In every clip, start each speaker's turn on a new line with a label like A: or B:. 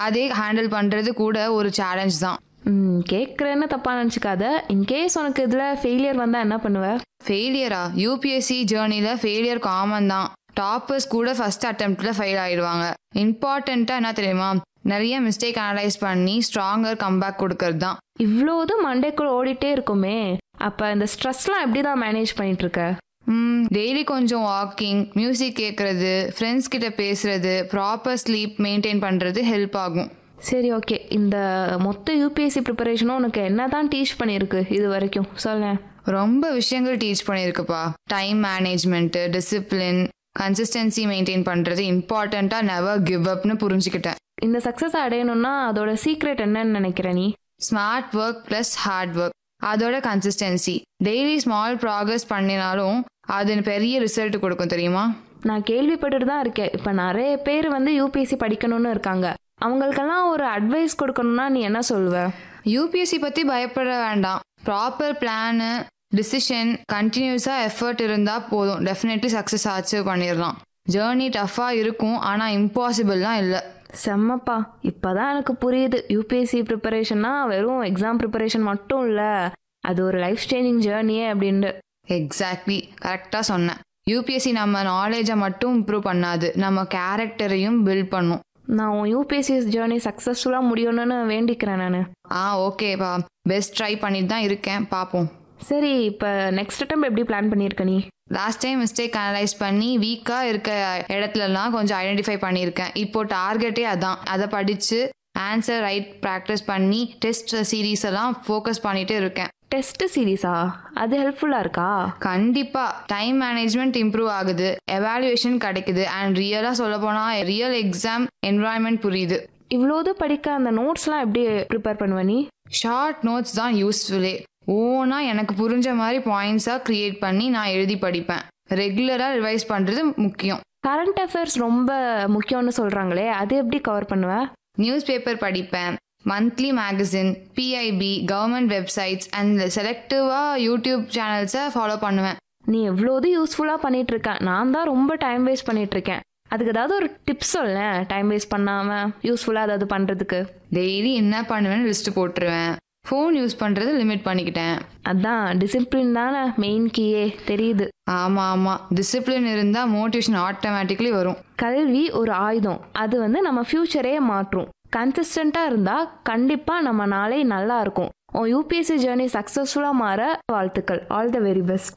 A: அதே ஹேண்டில் பண்ணுறது கூட ஒரு சேலஞ்ச் தான்.
B: கேட்குறேன்னு தப்பாக நினச்சிக்காத. இன்கேஸ் உனக்கு இதில் ஃபெயிலியர் வந்தால் என்ன பண்ணுவ?
A: ஃபெயிலியரா? யூபிஎஸ்சி ஜேர்னியில் ஃபெயிலியர் காமன் தான். டாப்பர்ஸ் கூட ஃபர்ஸ்ட் அட்டெம்ப்டில் ஃபெயில் ஆகிடுவாங்க. இம்பார்ட்டண்ட்டாக என்ன தெரியுமா, நிறைய மிஸ்டேக் அனலைஸ் பண்ணி ஸ்ட்ராங்கர் கம்பேக் கொடுக்கறது தான்.
B: இவ்வளோது மண்டேக்குள்ள ஓடிட்டே இருக்குமே, அப்போ இந்த ஸ்ட்ரெஸ்லாம் எப்படி தான் மேனேஜ் பண்ணிட்டு இருக்க?
A: டெய்லி கொஞ்சம் வாக்கிங், மியூசிக் கேட்குறது, ஃப்ரெண்ட்ஸ் கிட்ட பேசுறது, ப்ராப்பர் ஸ்லீப் மெயின்டைன் பண்ணுறது ஹெல்ப் ஆகும்.
B: சரி, ஓகே. இந்த மொத்த யூபிஎஸ்சி ப்ரிப்பரேஷனும் உனக்கு என்ன தான் டீச் பண்ணியிருக்கு இது வரைக்கும் சொல்லேன்.
A: ரொம்ப விஷயங்கள் teach பண்ணியிருக்குப்பா. Time management, discipline, consistency maintain பண்ணுறது இம்பார்ட்டண்ட்டாக நெவர் கிவ் அப்னு புரிஞ்சுக்கிட்டேன்.
B: இந்த சக்ஸஸ் அடையணும்னா அதோட சீக்ரெட் என்னன்னு நினைக்கிற நீ?
A: Smart work plus hard work, அதோட கன்சிஸ்டன்சி. டெய்லி ஸ்மால் ப்ராக்ரஸ் பண்ணினாலும் அது பெரிய ரிசல்ட் கொடுக்கும் தெரியுமா?
B: நான் கேள்விப்பட்டுட்டு தான் இருக்கேன். இப்போ நிறைய பேர் யூபிஎஸ்சி படிக்கணும்னு இருக்காங்க. அவங்களுக்கெல்லாம் ஒரு அட்வைஸ் கொடுக்கணும்னா நீ என்ன சொல்லுவ?
A: யூபிஎஸ்சி பற்றி பயப்பட வேண்டாம். ப்ராப்பர் பிளானு, டிசிஷன், கண்டினியூஸாக எஃபர்ட் இருந்தால் போதும். டெஃபினெட்லி சக்ஸஸ் அச்சீவ் பண்ணிடலாம். ஜேர்னி டஃப்பாக இருக்கும், ஆனால் இம்பாசிபிள்லாம் இல்லை.
B: செம்மப்பா, இப்போதான் எனக்கு புரியுது. யூபிஎஸ்சி ப்ரிப்பரேஷன்னா வெறும் எக்ஸாம் ப்ரிப்பரேஷன் மட்டும் இல்லை, அது ஒரு லைஃப் சேஞ்சிங் ஜேர்னியே அப்படின்ட்டு.
A: எக்ஸாக்ட்லி, கரெக்டாக சொன்னேன். யூபிஎஸ்சி நம்ம நாலேஜை மட்டும் இம்ப்ரூவ் பண்ணாது, நம்ம கேரக்டரையும் பில்ட் பண்ணும்.
B: நான் உன் யூபிஎஸ்சி ஜேர்னி சக்ஸஸ்ஃபுல்லாக முடியணும்னு வேண்டிக்கிறேன் நான்.
A: ஓகேப்பா, பெஸ்ட் ட்ரை பண்ணிட்டு தான் இருக்கேன், பார்ப்போம்.
B: சரி, இப்போ நெக்ஸ்ட் அட்டெம்ப்ட் எப்படி பிளான் பண்ணியிருக்க நீ?
A: லாஸ்ட் டைம் மிஸ்டேக் அனலைஸ் பண்ணி வீக்காக இருக்க இடத்துலலாம் கொஞ்சம் ஐடென்டிஃபை பண்ணியிருக்கேன். இப்போ டார்கெட்டே அதான். அதை படித்து ஆன்சர் ரைட் ப்ராக்டிஸ் பண்ணி டெஸ்ட் சீரீஸ் எல்லாம் ஃபோக்கஸ் பண்ணிகிட்டே இருக்கேன்.
B: டெஸ்ட் சீரீஸா? அது ஹெல்ப்ஃபுல்லாக இருக்கா?
A: கண்டிப்பாக. டைம் மேனேஜ்மெண்ட் இம்ப்ரூவ் ஆகுது, எவாலுவேஷன் கிடைக்குது, அண்ட் ரியலாக சொல்ல போனால் ரியல் எக்ஸாம் என்வரான்மெண்ட் புரியுது.
B: இவ்வளோது படிக்க அந்த நோட்ஸ்லாம் எப்படி ப்ரிப்பேர் பண்ணுவ நீ?
A: ஷார்ட் நோட்ஸ் தான் யூஸ்ஃபுல்லே. ஓனா எனக்கு புரிஞ்ச மாதிரி பாயிண்ட்ஸாக க்ரியேட் பண்ணி நான் எழுதி படிப்பேன். ரெகுலராக ரிவைஸ் பண்ணுறது முக்கியம்.
B: கரண்ட் அஃபேர்ஸ் ரொம்ப முக்கியம்னு சொல்கிறாங்களே, அது எப்படி கவர் பண்ணுவேன்?
A: நியூஸ் பேப்பர் படிப்பேன், monthly magazine, PIB, government websites and செலக்டிவாக YouTube சேனல்ஸை follow பண்ணுவேன்.
B: நீ எவ்வளோது யூஸ்ஃபுல்லாக பண்ணிட்டு இருக்க. நான் தான் ரொம்ப டைம் வேஸ்ட் பண்ணிட்டு இருக்கேன். அதுக்கு ஏதாவது ஒரு டிப்ஸ் சொல்ல, டைம் வேஸ்ட் பண்ணாமல் யூஸ்ஃபுல்லாக ஏதாவது பண்ணுறதுக்கு.
A: டெய்லி என்ன பண்ணுவேன்னு லிஸ்ட்டு போட்டுருவேன். ஃபோன் யூஸ் பண்ணுறது லிமிட் பண்ணிக்கிட்டேன்.
B: அதான் டிசிப்ளின் தானே மெயின் கீயே, தெரியுது.
A: ஆமாம், டிசிப்ளின் இருந்தால் மோட்டிவேஷன் ஆட்டோமேட்டிக்லி வரும்.
B: கல்வி ஒரு ஆயுதம், அது நம்ம ஃப்யூச்சரே மாற்றும். கன்சிஸ்டண்ட்டாக இருந்தால் கண்டிப்பாக நம்ம நாளே நல்லா இருக்கும். உன் யூபிஎஸ்சி ஜேர்னி சக்ஸஸ்ஃபுல்லாக மாற வாழ்த்துக்கள். All the very best.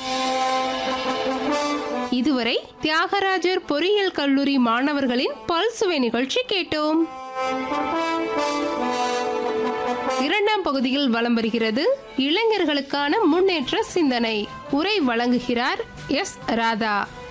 C: இதுவரை தியாகராஜர் பொறியியல் கல்லூரி மாணவர்களின் பல்சுவை நிகழ்ச்சி கேட்டோம். இரண்டாம் பகுதியில் வலம் வருகிறது இளைஞர்களுக்கான முன்னேற்ற சிந்தனை. உரை வழங்குகிறார் எஸ். ராதா.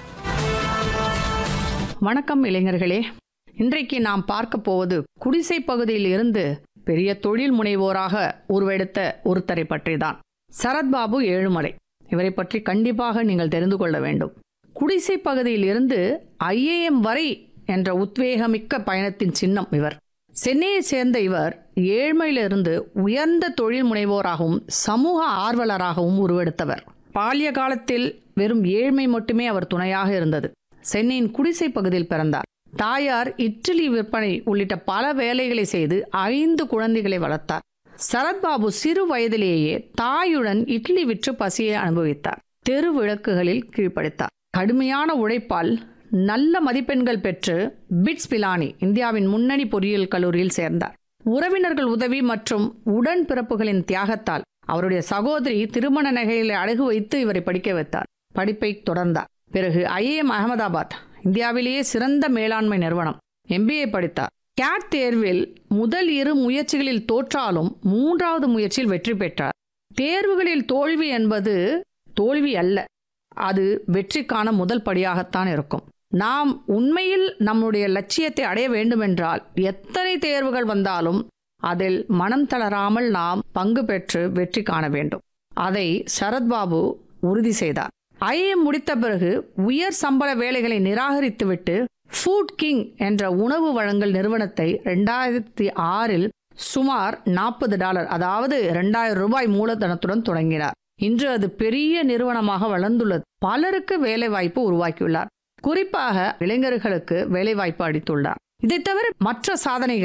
D: வணக்கம் இளைஞர்களே. இன்றைக்கு நாம் பார்க்க போவது குடிசை பகுதியில் இருந்து பெரிய தொழில் முனைவோராக உருவெடுத்த ஒருத்தரை பற்றி தான். சரத்பாபு ஏழுமலை. இவரை பற்றி கண்டிப்பாக நீங்கள் தெரிந்து கொள்ள வேண்டும். குடிசை பகுதியில் இருந்து IAM வரை என்ற உத்வேகமிக்க பயணத்தின் சின்னம் இவர். சென்னையை சேர்ந்த இவர் ஏழ்மையிலிருந்து உயர்ந்த தொழில் முனைவோராகவும் சமூக ஆர்வலராகவும் உருவெடுத்தவர். பால்ய காலத்தில் வெறும் ஏழ்மை மட்டுமே அவர் துணையாக இருந்தது. சென்னையின் குடிசை பகுதியில் பிறந்தார். தாயார் இட்லி விற்பனை உள்ளிட்ட பல வேலைகளை செய்து 5 குழந்தைகளை வளர்த்தார். சரத்பாபு சிறு வயதிலேயே தாயுடன் இட்லி விற்று பசியை அனுபவித்தார். தெரு விளக்குகளில் கீழ்ப்படித்தார். கடுமையான உழைப்பால் நல்ல மதிப்பெண்கள் பெற்று பிட்ஸ் பிலானி, இந்தியாவின் முன்னணி பொறியியல் கல்லூரியில் சேர்ந்தார். உறவினர்கள் உதவி மற்றும் உடன்பிறப்புகளின் தியாகத்தால் அவருடைய சகோதரி திருமண நகைகளை அடகு வைத்து இவரை படிக்க வைத்தார். படிப்பை தொடர்ந்தார். பிறகு IIM அகமதாபாத், இந்தியாவிலேயே சிறந்த மேலாண்மை நிறுவனம், MBA படித்தார். கேட் தேர்வில் முதல் 2 முயற்சிகளில் தோற்றாலும் 3வது முயற்சியில் வெற்றி பெற்றார். தேர்வுகளில் தோல்வி என்பது தோல்வி அல்ல, அது வெற்றிக்கான முதல் படியாகத்தான் இருக்கும். நாம் உண்மையில் நம்முடைய லட்சியத்தை அடைய வேண்டுமென்றால் எத்தனை தேர்வுகள் வந்தாலும் அதில் மனம் தளராமல் நாம் பங்கு பெற்று வெற்றி காண வேண்டும். அதை சரத்பாபு உறுதி செய்தார். IIM முடித்த பிறகு உயர் சம்பள வேலைகளை நிராகரித்துவிட்டு ஃபுட் கிங் என்ற உணவு வழங்கல் நிறுவனத்தை 2006இல் சுமார் $40, அதாவது 2000 ரூபாய் மூலதனத்துடன் தொடங்கினார். இன்று அது பெரிய நிறுவனமாக வளர்ந்துள்ளது. பலருக்கு வேலை வாய்ப்பு உருவாக்கியுள்ளார். குறிப்பாக இளைஞர்களுக்கு வேலைவாய்ப்பு அளித்துள்ளார். இதை தவிர மற்ற சாதனைகள்